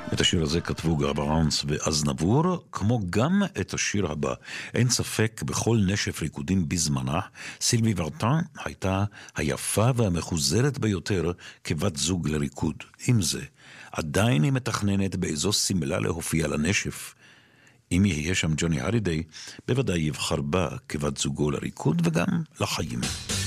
את השיר הזה כתבו גרברנס ואזנבור, כמו גם את השיר הבא. אין ספק, בכל נשף ריקודים בזמנה, סילבי ורטן הייתה היפה והמחוזרת ביותר כבת זוג לריקוד. עם זה, עדיין היא מתכננת באיזו סמלה להופיע לנשף. אם יהיה שם ג'וני הלידיי, בוודאי יבחר בה כבת זוגו לריקוד וגם לחיים.